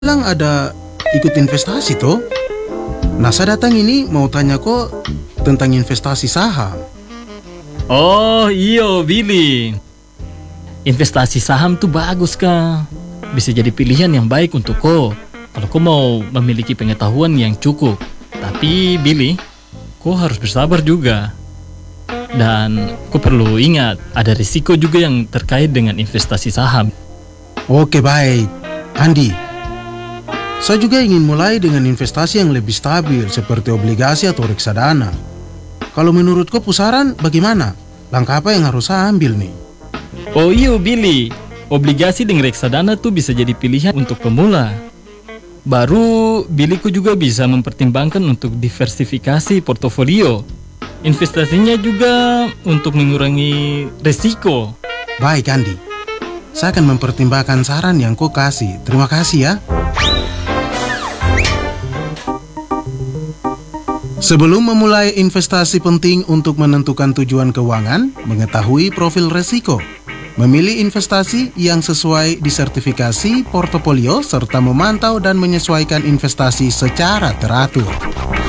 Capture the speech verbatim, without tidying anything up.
bilang ada ikut investasi toh. Nah, saya datang ini mau tanya kok tentang investasi saham. Oh iyo Billy, investasi saham tuh bagus kah? Bisa jadi pilihan yang baik untuk kau kalau kau mau memiliki pengetahuan yang cukup. Tapi Billy, kau harus bersabar juga. Dan kau perlu ingat, ada risiko juga yang terkait dengan investasi saham. Oke, baik. Andi, saya juga ingin mulai dengan investasi yang lebih stabil seperti obligasi atau reksadana. Kalau menurut kau pusaran bagaimana? Langkah apa yang harus saya ambil nih? Oh iya Billy, obligasi dengan reksadana tuh bisa jadi pilihan untuk pemula. Baru Billy ku juga bisa mempertimbangkan untuk diversifikasi portofolio. Investasinya juga untuk mengurangi risiko. Baik, Andi. Saya akan mempertimbangkan saran yang kau kasih. Terima kasih ya. Sebelum memulai investasi, penting untuk menentukan tujuan keuangan, mengetahui profil resiko, memilih investasi yang sesuai disertifikasi portofolio, serta memantau dan menyesuaikan investasi secara teratur.